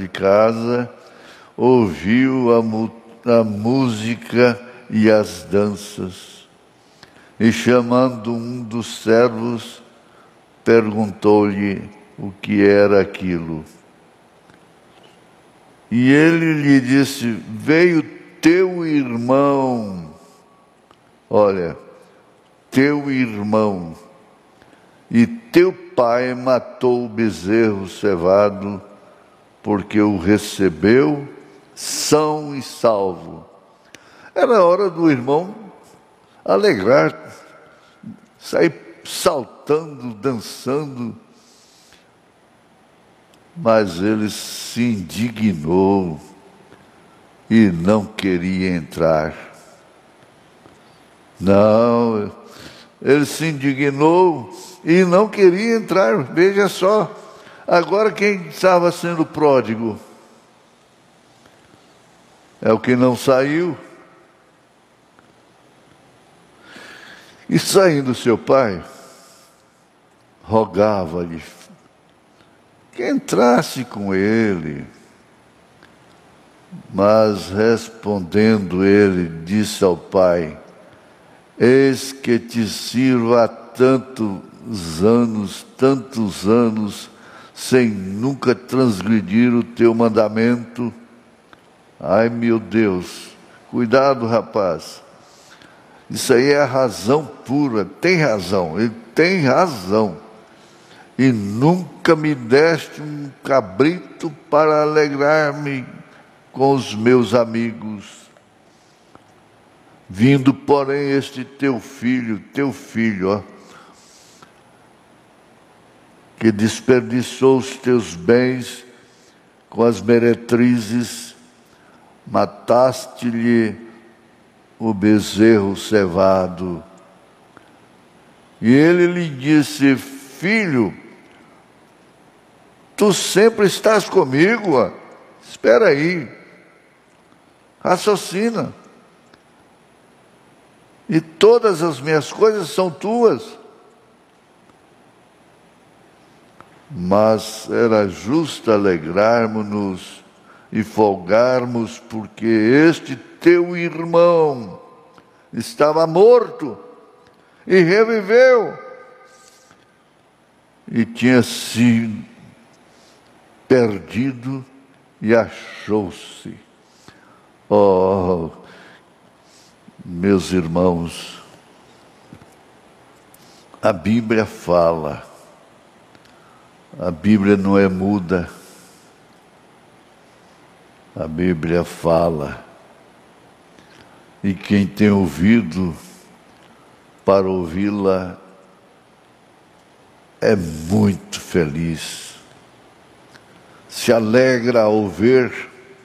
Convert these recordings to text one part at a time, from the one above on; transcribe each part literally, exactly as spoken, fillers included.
de casa, ouviu a, mu- a música e as danças, e chamando um dos servos, perguntou-lhe o que era aquilo. E ele lhe disse: veio teu irmão, olha, teu irmão, e teu pai matou o bezerro cevado, porque o recebeu são e salvo. Era hora do irmão alegrar, sair saltando, dançando. Mas ele se indignou e não queria entrar. Não, ele se indignou e não queria entrar. Veja só, agora quem estava sendo pródigo? É o que não saiu. E saindo seu pai, rogava-lhe que entrasse com ele. Mas respondendo ele, disse ao pai: eis que te sirvo há tantos anos, tantos anos, sem nunca transgredir o teu mandamento. Ai, meu Deus, cuidado, rapaz. Isso aí é a razão pura, tem razão, ele tem razão. E nunca me deste um cabrito para alegrar-me com os meus amigos. Vindo, porém, este teu filho, teu filho, ó, que desperdiçou os teus bens com as meretrizes, mataste-lhe o bezerro cevado. E ele lhe disse: filho, tu sempre estás comigo, ó. Espera aí, raciocina. E todas as minhas coisas são tuas. Mas era justo alegrarmos-nos e folgarmos, porque este teu irmão estava morto e reviveu, e tinha sido perdido e achou-se. Oh, meus irmãos, a Bíblia fala, a Bíblia não é muda, a Bíblia fala, e quem tem ouvido para ouvi-la é muito feliz, se alegra ao ver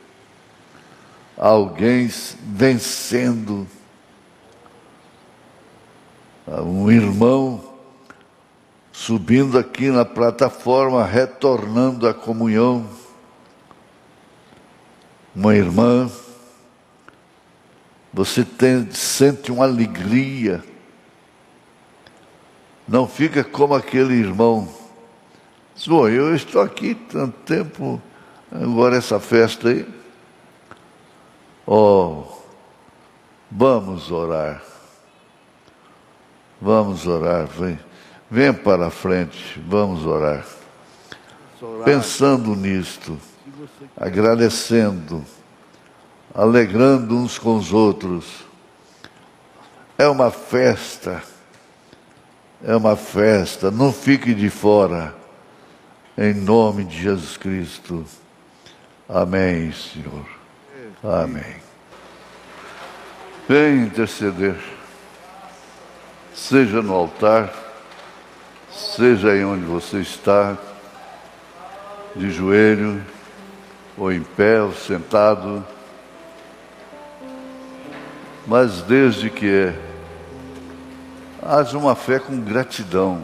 alguém vencendo, um irmão subindo aqui na plataforma, retornando à comunhão, uma irmã, você tem, sente uma alegria, não fica como aquele irmão. Diz: bom, eu estou aqui tanto tempo, agora essa festa aí. Oh, vamos orar, vamos orar, vem, venha para a frente, vamos orar. Pensando nisto, agradecendo, alegrando uns com os outros. É uma festa, é uma festa, não fique de fora, em nome de Jesus Cristo. Amém, Senhor. Amém. Venha interceder, seja no altar, seja aí onde você está, de joelho, ou em pé, ou sentado, mas desde que haja uma fé com gratidão.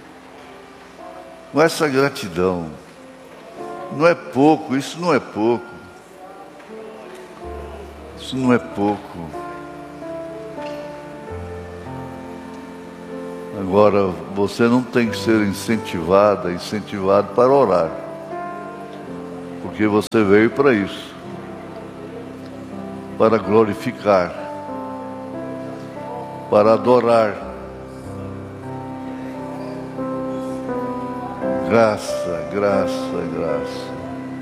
Com essa gratidão, não é pouco, isso não é pouco, isso não é pouco. Agora, você não tem que ser incentivada, incentivado para orar, porque porque você veio para isso, para glorificar, para adorar. Graça, graça, graça.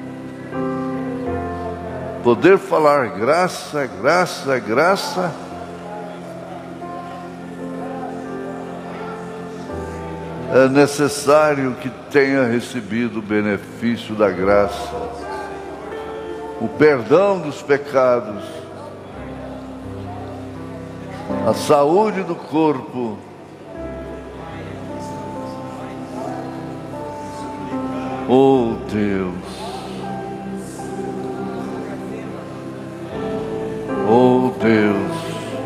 Poder falar graça, graça, graça. É necessário que tenha recebido o benefício da graça, o perdão dos pecados, a saúde do corpo, oh Deus, oh Deus,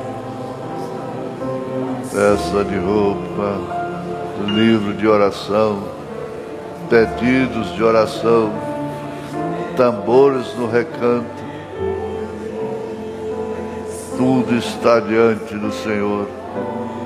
peça de roupa, livro de oração, pedidos de oração, tambores no recanto, tudo está diante do Senhor.